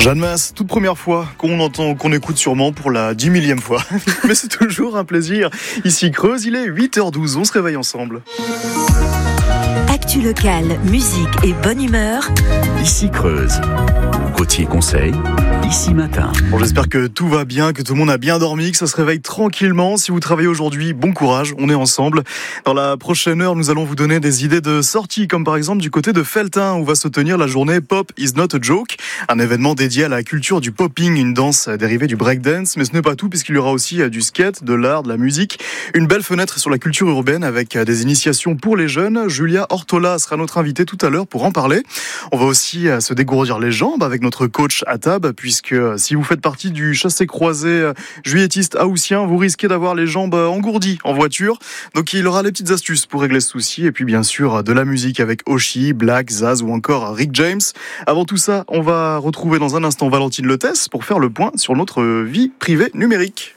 Jeanne Masse, toute première fois qu'on écoute sûrement pour la 10 000e fois. Mais c'est toujours un plaisir. Ici Creuse, il est 8h12, on se réveille ensemble. Actu locale, musique et bonne humeur. Ici Creuse. Gauthier conseil, ici matin. Bon, j'espère que tout va bien, que tout le monde a bien dormi, que ça se réveille tranquillement. Si vous travaillez aujourd'hui, bon courage, on est ensemble. Dans la prochaine heure, nous allons vous donner des idées de sortie, comme par exemple du côté de Felletin, où va se tenir la journée Pop is not a joke, un événement dédié à la culture du popping, une danse dérivée du breakdance. Mais ce n'est pas tout, puisqu'il y aura aussi du skate, de l'art, de la musique, une belle fenêtre sur la culture urbaine avec des initiations pour les jeunes. Julia Ortola sera notre invitée tout à l'heure pour en parler. On va aussi se dégourdir les jambes avec notre coach Atab, puisque si vous faites partie du chassé-croisé juillettiste haussien, vous risquez d'avoir les jambes engourdies en voiture. Donc il aura les petites astuces pour régler ce souci. Et puis bien sûr de la musique avec Oshi, Black, Zaz ou encore Rick James. Avant tout ça, on va retrouver dans un instant Valentine Lethès pour faire le point sur notre vie privée numérique.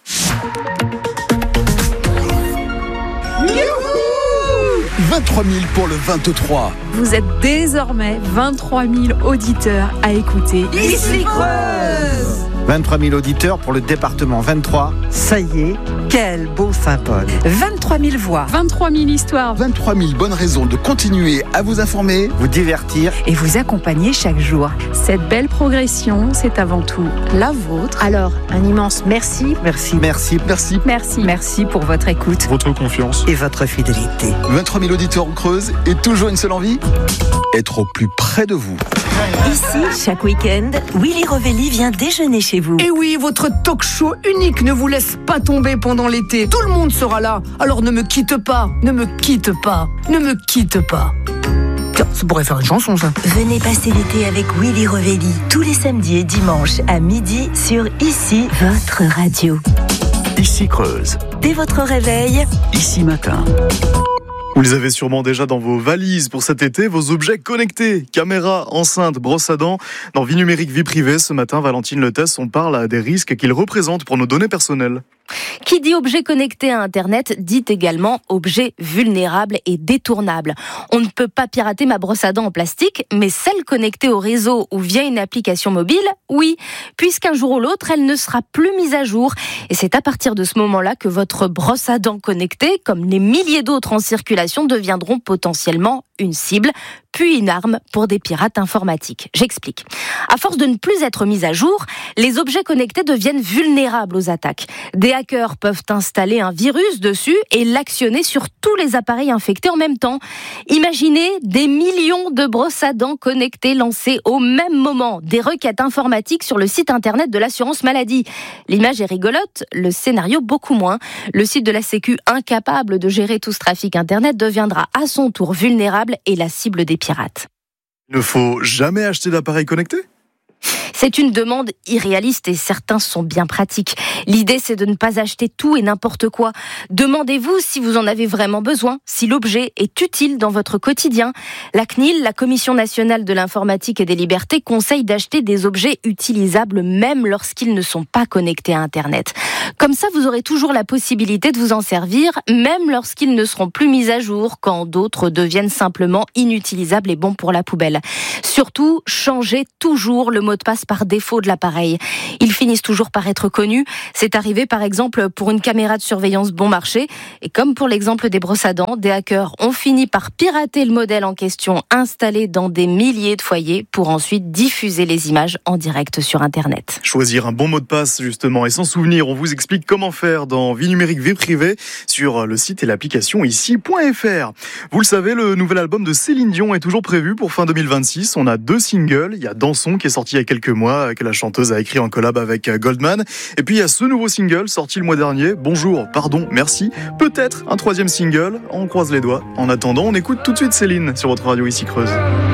23 000 pour le 23. Vous êtes désormais 23 000 auditeurs à écouter Ici Creuse. 23 000 auditeurs pour le département 23. Ça y est, quel beau symbole. 23 000 voix. 23 000 histoires. 23 000 bonnes raisons de continuer à vous informer, Vous divertir. Et vous accompagner chaque jour. Cette belle progression, c'est avant tout la vôtre. Alors, un immense merci. Merci. Merci. merci. Merci. Merci pour votre écoute. Votre confiance. Et votre fidélité. 23 000 auditeurs en Creuse et toujours une seule envie, être au plus près de vous. Ici, chaque week-end, Willy Rovelli vient déjeuner chez vous. Et oui, votre talk show unique ne vous laisse pas tomber pendant l'été. Tout le monde sera là. Alors ne me quitte pas, ne me quitte pas, ne me quitte pas. Tiens, ça pourrait faire une chanson, ça. Venez passer l'été avec Willy Rovelli tous les samedis et dimanches à midi sur Ici, votre radio. Ici Creuse, Dès votre réveil, ici matin. Vous les avez sûrement déjà dans vos valises pour cet été, vos objets connectés, caméra, enceinte, brosse à dents. Dans Vie numérique, vie privée, ce matin, Valentine Lethès, on parle des risques qu'ils représentent pour nos données personnelles. Qui dit objet connecté à Internet dit également objet vulnérable et détournable. On ne peut pas pirater ma brosse à dents en plastique, mais celle connectée au réseau ou via une application mobile, oui, puisqu'un jour ou l'autre, elle ne sera plus mise à jour. Et c'est à partir de ce moment-là que votre brosse à dents connectée, comme les milliers d'autres en circulation, deviendront potentiellement une cible, puis une arme pour des pirates informatiques. J'explique. À force de ne plus être mis à jour, les objets connectés deviennent vulnérables aux attaques. Des hackers peuvent installer un virus dessus et l'actionner sur tous les appareils infectés en même temps. Imaginez des millions de brosses à dents connectées lancées au même moment, des requêtes informatiques sur le site internet de l'assurance maladie. L'image est rigolote, le scénario beaucoup moins. Le site de la Sécu, incapable de gérer tout ce trafic internet, deviendra à son tour vulnérable et la cible des pirates. Il ne faut jamais acheter d'appareil connecté ? C'est une demande irréaliste et certains sont bien pratiques. L'idée, c'est de ne pas acheter tout et n'importe quoi. Demandez-vous si vous en avez vraiment besoin, si l'objet est utile dans votre quotidien. La CNIL, la Commission nationale de l'informatique et des libertés, conseille d'acheter des objets utilisables même lorsqu'ils ne sont pas connectés à Internet. Comme ça, vous aurez toujours la possibilité de vous en servir, même lorsqu'ils ne seront plus mis à jour, quand d'autres deviennent simplement inutilisables et bons pour la poubelle. Surtout, changez toujours le mot de passe par défaut de l'appareil. Ils finissent toujours par être connus. C'est arrivé par exemple pour une caméra de surveillance bon marché. Et comme pour l'exemple des brosses à dents, des hackers ont fini par pirater le modèle en question installé dans des milliers de foyers pour ensuite diffuser les images en direct sur Internet. Choisir un bon mot de passe justement et s'en souvenir, on vous explique comment faire dans Vie numérique, vie privée sur le site et l'application ici.fr. Vous le savez, le nouvel album de Céline Dion est toujours prévu pour fin 2026. On a 2 singles. Il y a Danson qui est sorti il y a quelques mois, que la chanteuse a écrit en collab avec Goldman. Et puis il y a ce nouveau single sorti le mois dernier, Bonjour, pardon, merci. Peut-être un 3e single, on croise les doigts. En attendant, on écoute tout de suite Céline sur votre radio ici Creuse.